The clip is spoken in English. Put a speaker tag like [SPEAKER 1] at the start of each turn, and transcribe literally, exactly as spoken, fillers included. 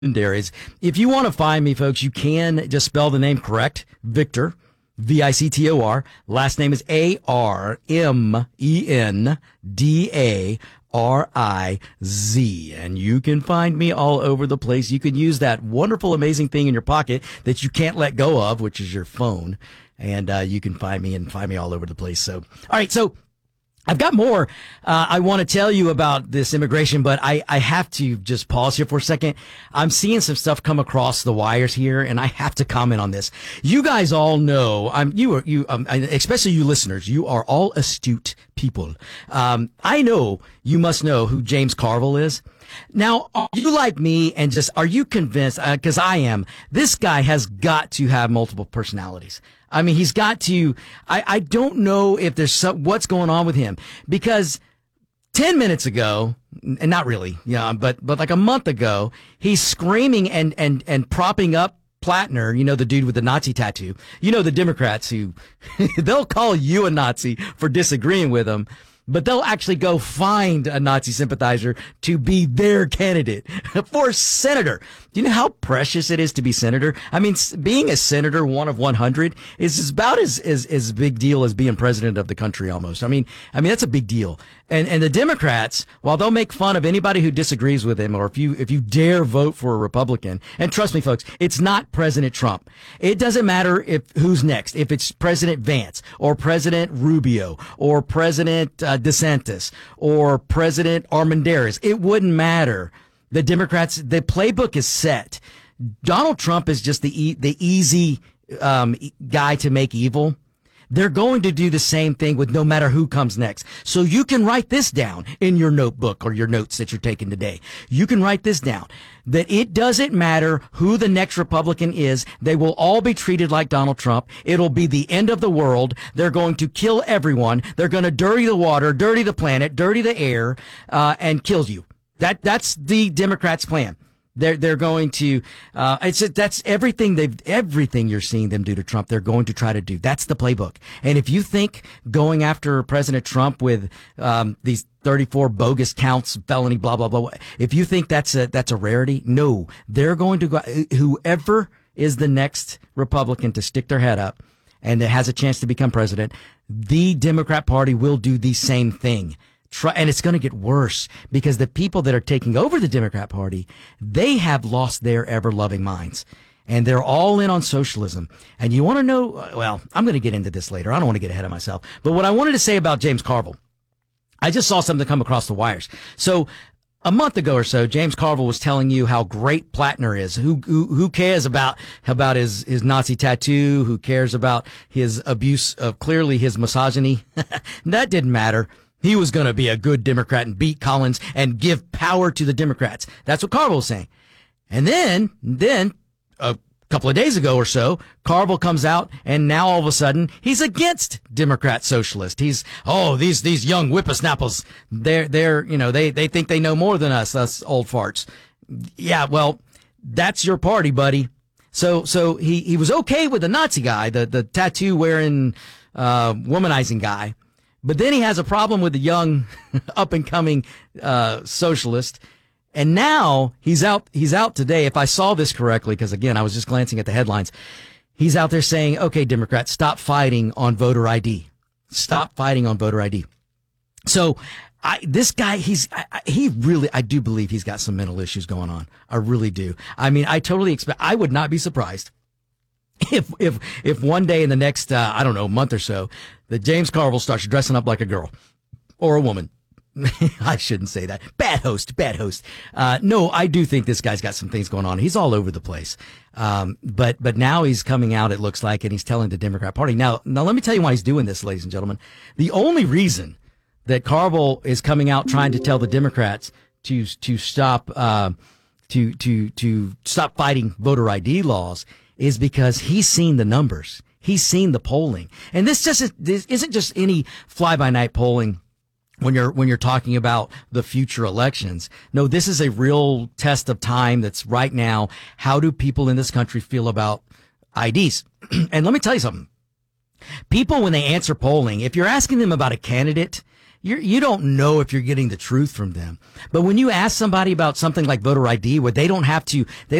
[SPEAKER 1] Legendaries. If you want to find me, folks, you can just spell the name correct. Victor, V I C T O R. Last name is A R M E N D A R I Z. And you can find me all over the place. You can use that wonderful, amazing thing in your pocket that you can't let go of, which is your phone. And uh, you can find me and find me all over the place. So, all right, so I've got more uh, I want to tell you about this immigration, but I, I have to just pause here for a second. I'm seeing some stuff come across the wires here, and I have to comment on this. You guys all know, I'm you are you, um, especially you listeners. You are all astute people. Um, I know you must know who James Carville is. Now, are you like me and just are you convinced? Because uh, I am. This guy has got to have multiple personalities. I mean, he's got to, I, I don't know if there's some, what's going on with him, because ten minutes ago, and not really, yeah, but, but like a month ago, he's screaming and, and, and propping up Plattner, you know, the dude with the Nazi tattoo. You know, the Democrats who, they'll call you a Nazi for disagreeing with them, but they'll actually go find a Nazi sympathizer to be their candidate for senator. Do you know how precious it is to be senator? I mean, being a senator, one of one hundred, is about as, as, as big deal as being president of the country almost. I mean, I mean, that's a big deal. And, and the Democrats, while they'll make fun of anybody who disagrees with him, or if you, if you dare vote for a Republican, and trust me, folks, it's not President Trump. It doesn't matter if who's next, if it's President Vance or President Rubio or President uh, DeSantis or President Armendariz. It wouldn't matter. The Democrats, the playbook is set. Donald Trump is just the e- the easy um, guy to make evil. They're going to do the same thing with no matter who comes next. So you can write this down in your notebook or your notes that you're taking today. You can write this down, that it doesn't matter who the next Republican is. They will all be treated like Donald Trump. It'll be the end of the world. They're going to kill everyone. They're going to dirty the water, dirty the planet, dirty the air, uh, and kill you. That, that's the Democrats' plan. They're, they're going to, uh, it's, that's everything they've, everything you're seeing them do to Trump, they're going to try to do. That's the playbook. And if you think going after President Trump with, um, these thirty-four bogus counts, felony, blah, blah, blah, if you think that's a, that's a rarity, no, they're going to go, whoever is the next Republican to stick their head up and that has a chance to become president, the Democrat Party will do the same thing. Try, and it's going to get worse because the people that are taking over the Democrat Party, they have lost their ever-loving minds. And they're all in on socialism. And you want to know, well, I'm going to get into this later. I don't want to get ahead of myself. But what I wanted to say about James Carville, I just saw something come across the wires. So a month ago or so, James Carville was telling you how great Plattner is. Who who, who cares about about his, his Nazi tattoo? Who cares about his abuse of clearly his misogyny? That didn't matter. He was going to be a good Democrat and beat Collins and give power to the Democrats. That's what Carville was saying. And then, then a couple of days ago or so, Carville comes out and now all of a sudden he's against Democrat socialist. He's, oh, these, these young whippersnappers, they're, they're, you know, they, they think they know more than us, us old farts. Yeah, well, that's your party, buddy. So, so he, he was okay with the Nazi guy, the, the tattoo wearing, uh, womanizing guy. But then he has a problem with the young, up-and-coming uh socialist. And now he's out He's out today, if I saw this correctly, because, again, I was just glancing at the headlines. He's out there saying, okay, Democrats, stop fighting on voter I D. Stop fighting on voter I D. So I, this guy, he's I, he really, I do believe he's got some mental issues going on. I really do. I mean, I totally expect, I would not be surprised If, if, if one day in the next, uh, I don't know, month or so, that James Carville starts dressing up like a girl or a woman. I shouldn't say that. Bad host, bad host. Uh, no, I do think this guy's got some things going on. He's all over the place. Um, but, but now he's coming out, it looks like, and he's telling the Democrat Party. Now, now let me tell you why he's doing this, ladies and gentlemen. The only reason that Carville is coming out trying to tell the Democrats to, to stop, uh, to, to, to stop fighting voter I D laws is because he's seen the numbers. He's seen the polling. And this just this isn't just any fly-by-night polling when you're when you're talking about the future elections. No, this is a real test of time that's right now. How do people in this country feel about I Ds? And let me tell you something. People, when they answer polling, if you're asking them about a candidate, You're, you don't know if you're getting the truth from them. But when you ask somebody about something like voter I D, where they don't have to, they